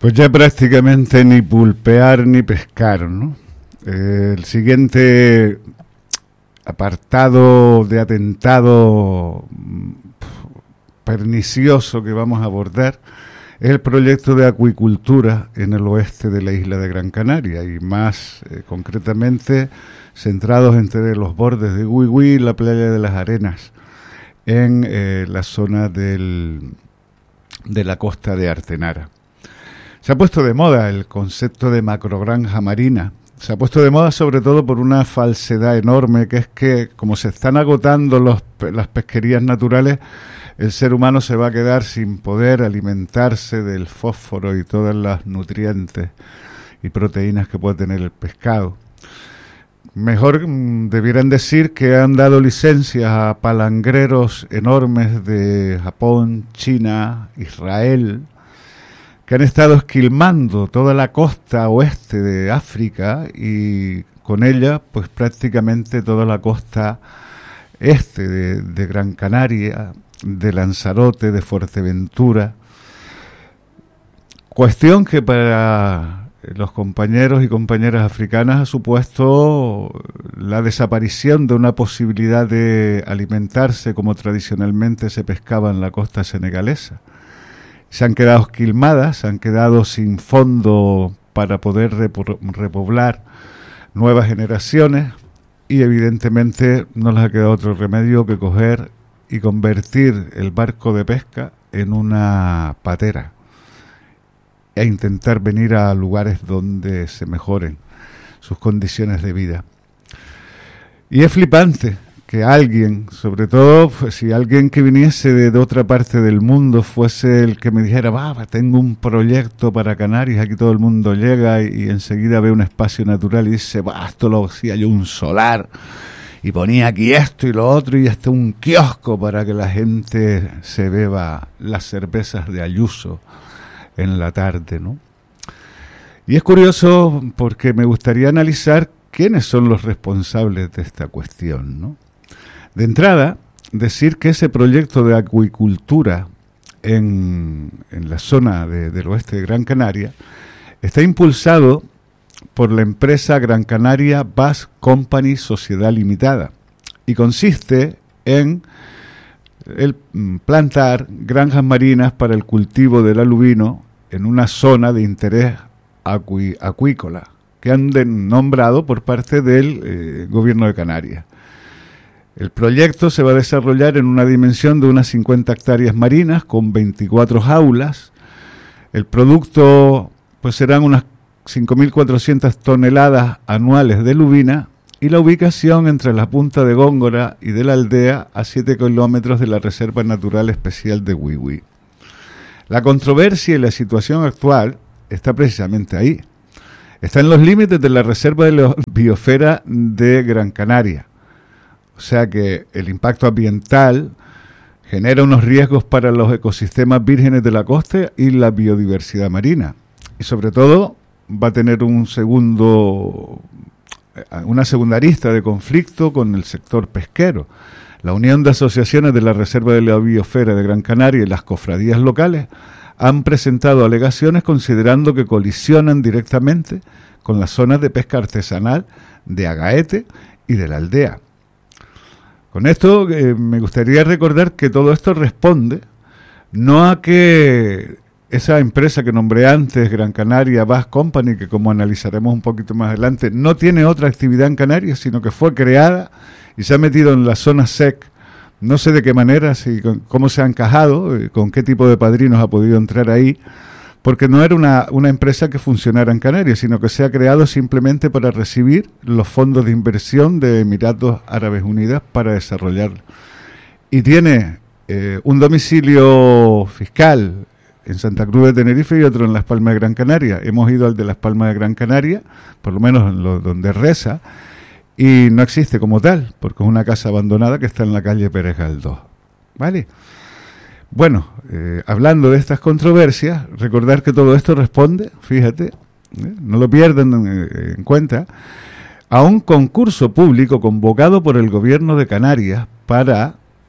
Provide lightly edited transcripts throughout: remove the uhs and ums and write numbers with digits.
Pues ya prácticamente ni pulpear ni pescar, ¿no? El siguiente apartado de atentado pernicioso que vamos a abordar es el proyecto de acuicultura en el oeste de la isla de Gran Canaria y más concretamente centrados entre los bordes de Güigüí y la playa de las Arenas en la zona de la costa de Artenara. Se ha puesto de moda el concepto de macrogranja marina. Se ha puesto de moda sobre todo por una falsedad enorme, que es que como se están agotando las pesquerías naturales, el ser humano se va a quedar sin poder alimentarse del fósforo y todas las nutrientes y proteínas que puede tener el pescado. Mejor debieran decir que han dado licencias a palangreros enormes de Japón, China, Israel, que han estado esquilmando toda la costa oeste de África y con ella pues prácticamente toda la costa este de Gran Canaria, de Lanzarote, de Fuerteventura. Cuestión que para los compañeros y compañeras africanas ha supuesto la desaparición de una posibilidad de alimentarse como tradicionalmente se pescaba en la costa senegalesa. Se han quedado esquilmadas, se han quedado sin fondo para poder repoblar nuevas generaciones y evidentemente no les ha quedado otro remedio que coger y convertir el barco de pesca en una patera e intentar venir a lugares donde se mejoren sus condiciones de vida. Y es flipante que alguien, sobre todo si alguien que viniese de otra parte del mundo fuese el que me dijera, tengo un proyecto para Canarias, aquí todo el mundo llega y enseguida ve un espacio natural y dice, esto lo hacía yo un solar y ponía aquí esto y lo otro y hasta un kiosco para que la gente se beba las cervezas de Ayuso en la tarde, ¿no? Y es curioso porque me gustaría analizar quiénes son los responsables de esta cuestión, ¿no? De entrada, decir que ese proyecto de acuicultura en la zona del oeste de Gran Canaria está impulsado por la empresa Gran Canaria Bass Company Sociedad Limitada y consiste en plantar granjas marinas para el cultivo del alubino en una zona de interés acuícola que han nombrado por parte del gobierno de Canarias. El proyecto se va a desarrollar en una dimensión de unas 50 hectáreas marinas con 24 jaulas. El producto pues serán unas 5.400 toneladas anuales de lubina y la ubicación entre la punta de Góngora y de la aldea a 7 kilómetros de la Reserva Natural Especial de Güigüí. La controversia y la situación actual está precisamente ahí. Está en los límites de la Reserva de la Biosfera de Gran Canaria. O sea que el impacto ambiental genera unos riesgos para los ecosistemas vírgenes de la costa y la biodiversidad marina. Y sobre todo va a tener una segunda arista de conflicto con el sector pesquero. La Unión de Asociaciones de la Reserva de la Biosfera de Gran Canaria y las cofradías locales han presentado alegaciones considerando que colisionan directamente con las zonas de pesca artesanal de Agaete y de la aldea. Con esto me gustaría recordar que todo esto responde no a que esa empresa que nombré antes, Gran Canaria Bass Company, que como analizaremos un poquito más adelante, no tiene otra actividad en Canarias, sino que fue creada y se ha metido en la zona SEC. No sé de qué manera, cómo se ha encajado, con qué tipo de padrinos ha podido entrar ahí, porque no era una empresa que funcionara en Canarias, sino que se ha creado simplemente para recibir los fondos de inversión de Emiratos Árabes Unidos para desarrollarlo. Y tiene un domicilio fiscal en Santa Cruz de Tenerife y otro en Las Palmas de Gran Canaria. Hemos ido al de Las Palmas de Gran Canaria, por lo menos donde reza, y no existe como tal, porque es una casa abandonada que está en la calle Pérez Galdós. ¿Vale? Bueno, hablando de estas controversias, recordar que todo esto responde, fíjate, no lo pierdan en cuenta, a un concurso público convocado por el gobierno de Canarias para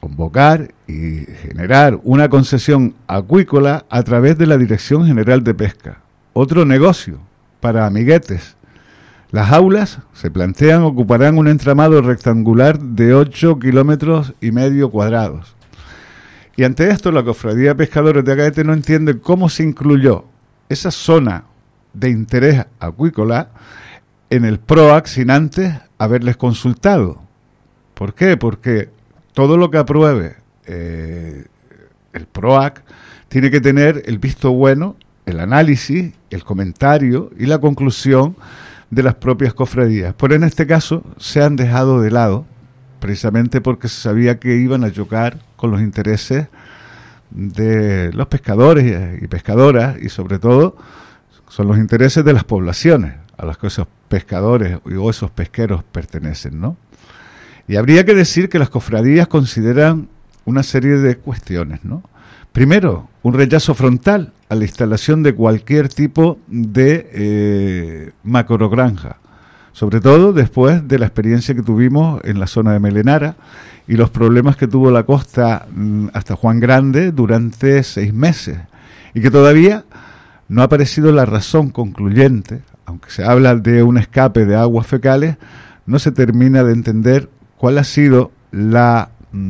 convocar y generar una concesión acuícola a través de la Dirección General de Pesca. Otro negocio para amiguetes. Las aulas, se plantean, ocuparán un entramado rectangular de 8,5 kilómetros cuadrados. Y ante esto, la Cofradía de Pescadores de Agaete no entiende cómo se incluyó esa zona de interés acuícola en el PROAC sin antes haberles consultado. ¿Por qué? Porque todo lo que apruebe el PROAC tiene que tener el visto bueno, el análisis, el comentario y la conclusión de las propias cofradías. Pero en este caso se han dejado de lado, precisamente porque se sabía que iban a chocar con los intereses de los pescadores y pescadoras, y sobre todo son los intereses de las poblaciones a las que esos pescadores o esos pesqueros pertenecen, ¿no? Y habría que decir que las cofradías consideran una serie de cuestiones, ¿no? Primero, un rechazo frontal a la instalación de cualquier tipo de macrogranja, sobre todo después de la experiencia que tuvimos en la zona de Melenara y los problemas que tuvo la costa hasta Juan Grande durante 6 meses, y que todavía no ha aparecido la razón concluyente. Aunque se habla de un escape de aguas fecales, no se termina de entender cuál ha sido la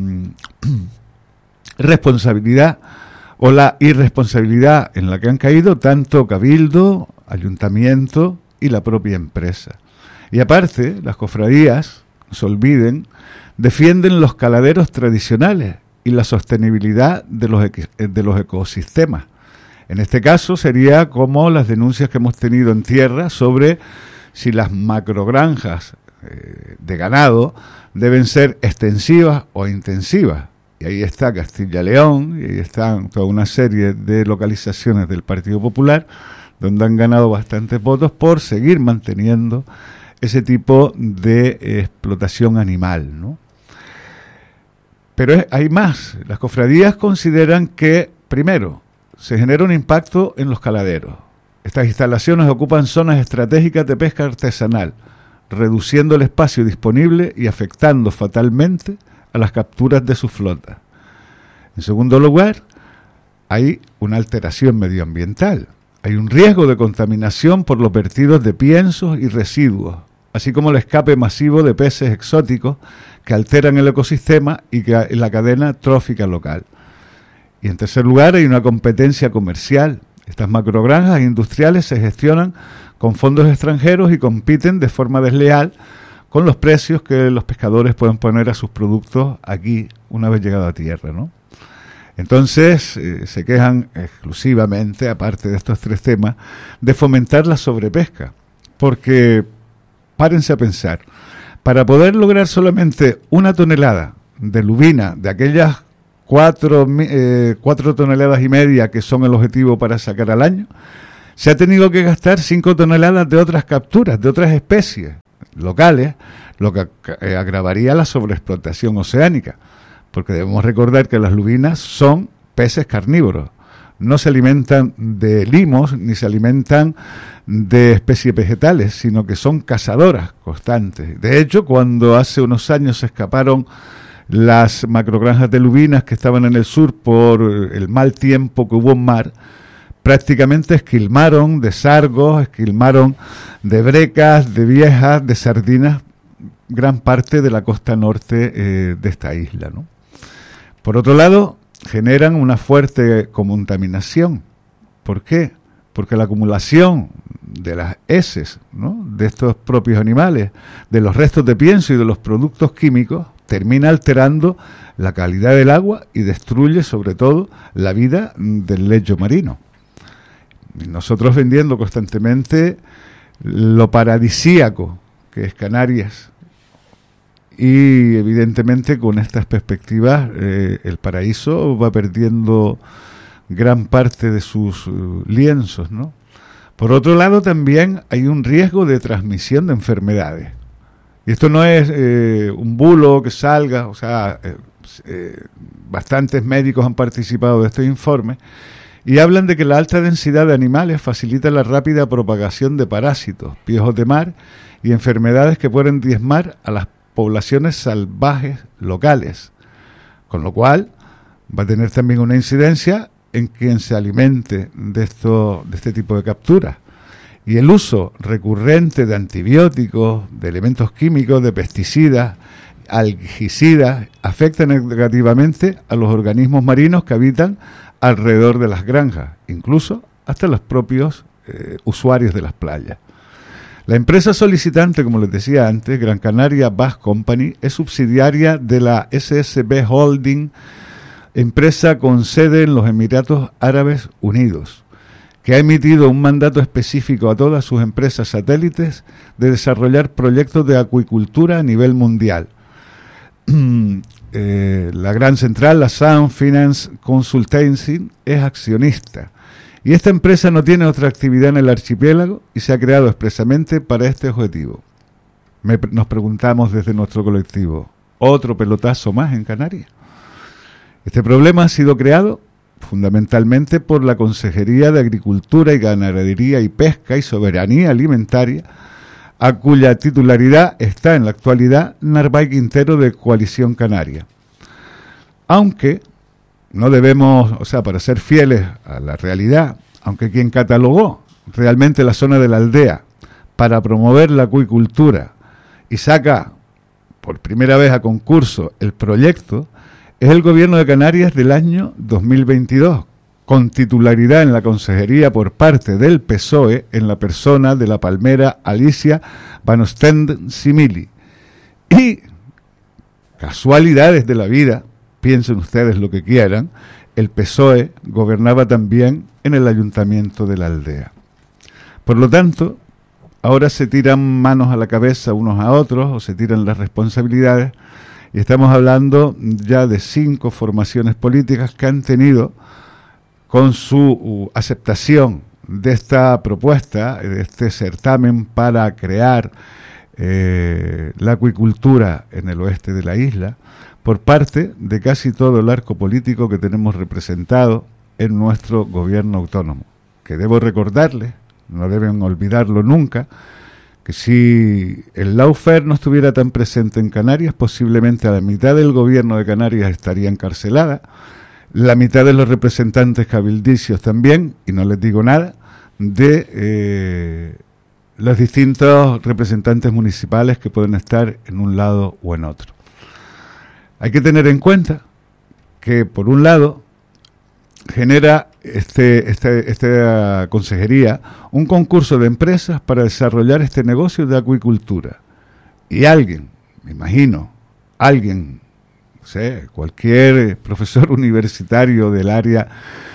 responsabilidad o la irresponsabilidad en la que han caído tanto Cabildo, Ayuntamiento y la propia empresa. Y aparte, las cofradías, no se olviden, defienden los caladeros tradicionales y la sostenibilidad de los ecosistemas. En este caso sería como las denuncias que hemos tenido en tierra sobre si las macrogranjas de ganado deben ser extensivas o intensivas. Y ahí está Castilla-León, y ahí están toda una serie de localizaciones del Partido Popular, donde han ganado bastantes votos por seguir manteniendo ese tipo de explotación animal, ¿no? Pero hay más. Las cofradías consideran que, primero, se genera un impacto en los caladeros. Estas instalaciones ocupan zonas estratégicas de pesca artesanal, reduciendo el espacio disponible y afectando fatalmente a las capturas de su flota. En segundo lugar, hay una alteración medioambiental. Hay un riesgo de contaminación por los vertidos de piensos y residuos, así como el escape masivo de peces exóticos que alteran el ecosistema y la cadena trófica local. Y en tercer lugar, hay una competencia comercial. Estas macrogranjas industriales se gestionan con fondos extranjeros y compiten de forma desleal con los precios que los pescadores pueden poner a sus productos aquí una vez llegado a tierra, ¿no? Entonces se quejan exclusivamente, aparte de estos 3 temas, de fomentar la sobrepesca. Porque, párense a pensar, para poder lograr solamente 1 tonelada de lubina, de aquellas 4 toneladas y media que son el objetivo para sacar al año, se ha tenido que gastar 5 toneladas de otras capturas, de otras especies locales, lo que agravaría la sobreexplotación oceánica, porque debemos recordar que las lubinas son peces carnívoros, no se alimentan de limos ni se alimentan de especies vegetales, sino que son cazadoras constantes. De hecho, cuando hace unos años se escaparon las macrogranjas de lubinas que estaban en el sur por el mal tiempo que hubo en mar, prácticamente esquilmaron de sargos, esquilmaron de brecas, de viejas, de sardinas, gran parte de la costa norte de esta isla, ¿no? Por otro lado, generan una fuerte contaminación. ¿Por qué? Porque la acumulación de las heces, ¿no?, de estos propios animales, de los restos de pienso y de los productos químicos, termina alterando la calidad del agua y destruye sobre todo la vida del lecho marino. Nosotros vendiendo constantemente lo paradisíaco que es Canarias, y evidentemente con estas perspectivas el paraíso va perdiendo gran parte de sus lienzos, ¿no? Por otro lado, también hay un riesgo de transmisión de enfermedades. Y esto no es un bulo que salga, o sea, bastantes médicos han participado de estos informes y hablan de que la alta densidad de animales facilita la rápida propagación de parásitos, piojos de mar y enfermedades que pueden diezmar a las poblaciones salvajes locales, con lo cual va a tener también una incidencia en quien se alimente de este tipo de capturas. Y el uso recurrente de antibióticos, de elementos químicos, de pesticidas, algicidas, afecta negativamente a los organismos marinos que habitan alrededor de las granjas, incluso hasta los propios usuarios de las playas. La empresa solicitante, como les decía antes, Gran Canaria Bass Company, es subsidiaria de la SSB Holding, empresa con sede en los Emiratos Árabes Unidos, que ha emitido un mandato específico a todas sus empresas satélites de desarrollar proyectos de acuicultura a nivel mundial. La gran central, la Sound Finance Consultancy, es accionista. Y esta empresa no tiene otra actividad en el archipiélago y se ha creado expresamente para este objetivo. Nos preguntamos desde nuestro colectivo, ¿otro pelotazo más en Canarias? Este problema ha sido creado fundamentalmente por la Consejería de Agricultura y Ganadería y Pesca y Soberanía Alimentaria, a cuya titularidad está en la actualidad Narváez Quintero de Coalición Canaria. Aunque no debemos, para ser fieles a la realidad, aunque quien catalogó realmente la zona de la aldea para promover la acuicultura y saca por primera vez a concurso el proyecto, es el Gobierno de Canarias del año 2022, con titularidad en la consejería por parte del PSOE en la persona de la palmera Alicia Van Ostend-Simili. Y, casualidades de la vida, piensen ustedes lo que quieran, el PSOE gobernaba también en el ayuntamiento de la aldea. Por lo tanto, ahora se tiran manos a la cabeza unos a otros o se tiran las responsabilidades y estamos hablando ya de 5 formaciones políticas que han tenido con su aceptación de esta propuesta, de este certamen para crear la acuicultura en el oeste de la isla, por parte de casi todo el arco político que tenemos representado en nuestro gobierno autónomo. Que debo recordarles, no deben olvidarlo nunca, que si el lawfare no estuviera tan presente en Canarias, posiblemente a la mitad del gobierno de Canarias estaría encarcelada, la mitad de los representantes cabildicios también, y no les digo nada, de los distintos representantes municipales que pueden estar en un lado o en otro. Hay que tener en cuenta que, por un lado, genera esta consejería un concurso de empresas para desarrollar este negocio de acuicultura. Y alguien, me imagino, cualquier profesor universitario del área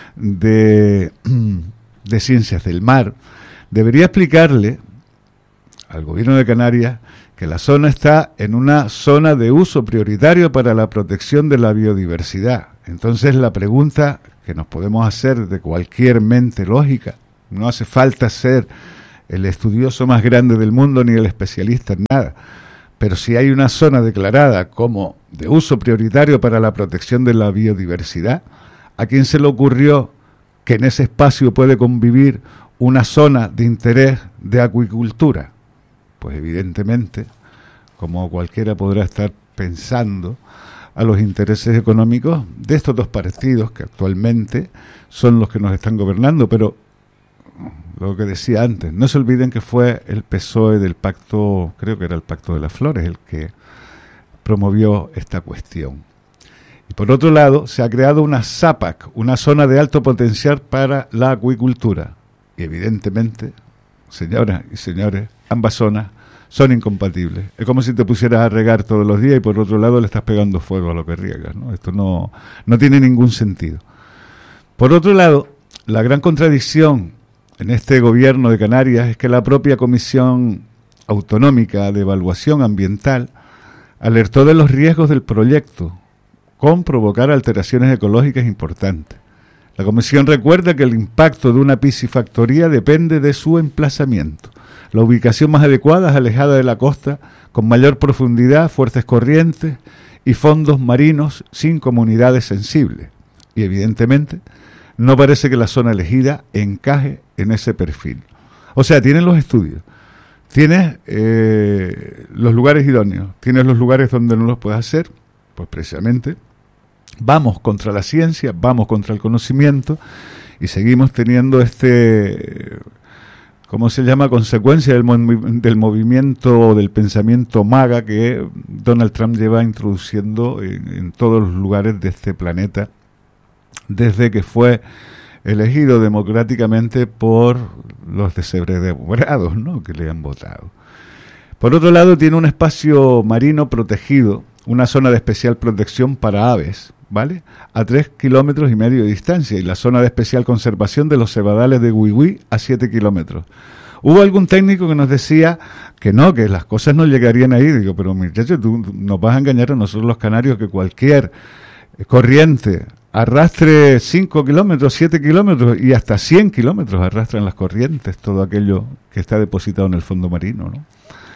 de ciencias del mar, debería explicarle al gobierno de Canarias que la zona está en una zona de uso prioritario para la protección de la biodiversidad. Entonces la pregunta que nos podemos hacer de cualquier mente lógica, no hace falta ser el estudioso más grande del mundo ni el especialista en nada, pero si hay una zona declarada como de uso prioritario para la protección de la biodiversidad, ¿a quién se le ocurrió que en ese espacio puede convivir una zona de interés de acuicultura? Pues evidentemente, como cualquiera podrá estar pensando, a los intereses económicos de estos dos partidos que actualmente son los que nos están gobernando. Pero lo que decía antes, no se olviden que fue el PSOE del pacto, creo que era el Pacto de las Flores, el que promovió esta cuestión. Y por otro lado, se ha creado una ZAPAC, una zona de alto potencial para la acuicultura. Y evidentemente, señoras y señores, ambas zonas son incompatibles. Es como si te pusieras a regar todos los días y por otro lado le estás pegando fuego a lo que riegas, ¿no? Esto no tiene ningún sentido. Por otro lado, la gran contradicción en este gobierno de Canarias es que la propia Comisión Autonómica de Evaluación Ambiental alertó de los riesgos del proyecto con provocar alteraciones ecológicas importantes. La comisión recuerda que el impacto de una piscifactoría depende de su emplazamiento. La ubicación más adecuada es alejada de la costa, con mayor profundidad, fuertes corrientes y fondos marinos sin comunidades sensibles. Y evidentemente no parece que la zona elegida encaje en ese perfil. O sea, tienen los estudios, tienes los lugares idóneos, tienes los lugares donde no los puedes hacer, pues precisamente Vamos contra la ciencia, vamos contra el conocimiento y seguimos teniendo ¿cómo se llama? Consecuencia del movimiento del pensamiento MAGA que Donald Trump lleva introduciendo en todos los lugares de este planeta desde que fue elegido democráticamente por los descerebrados, ¿no?, que le han votado. Por otro lado, tiene un espacio marino protegido, una zona de especial protección para aves, ¿vale?, a 3,5 kilómetros de distancia, y la zona de especial conservación de los cebadales de Huihui a 7 kilómetros. Hubo algún técnico que nos decía que no, que las cosas no llegarían ahí. Digo, pero muchachos, tú nos vas a engañar a nosotros los canarios que cualquier corriente arrastre 5 kilómetros, 7 kilómetros y hasta 100 kilómetros arrastran las corrientes, todo aquello que está depositado en el fondo marino, ¿no?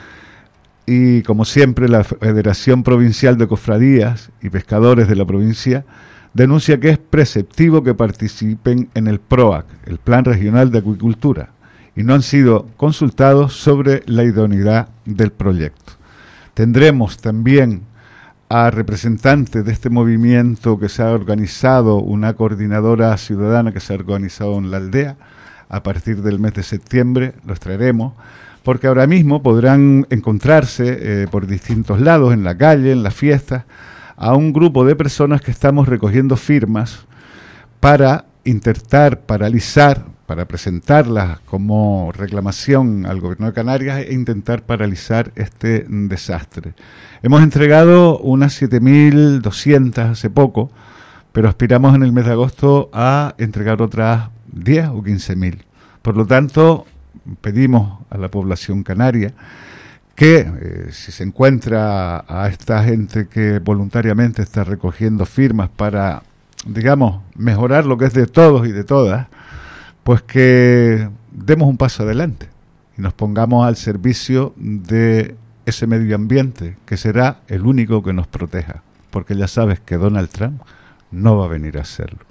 Y como siempre, la Federación Provincial de Cofradías y Pescadores de la provincia denuncia que es preceptivo que participen en el PROAC, el Plan Regional de Acuicultura, y no han sido consultados sobre la idoneidad del proyecto. Tendremos también a representantes de este movimiento que se ha organizado, una coordinadora ciudadana que se ha organizado en la aldea a partir del mes de septiembre, los traeremos, porque ahora mismo podrán encontrarse por distintos lados, en la calle, en las fiestas, a un grupo de personas que estamos recogiendo firmas para intentar paralizar, para presentarlas como reclamación al gobierno de Canarias e intentar paralizar este desastre. Hemos entregado unas 7.200 hace poco, pero aspiramos en el mes de agosto a entregar otras 10 o 15.000. Por lo tanto, pedimos a la población canaria que si se encuentra a esta gente que voluntariamente está recogiendo firmas para, digamos, mejorar lo que es de todos y de todas, pues que demos un paso adelante y nos pongamos al servicio de ese medio ambiente que será el único que nos proteja, porque ya sabes que Donald Trump no va a venir a hacerlo.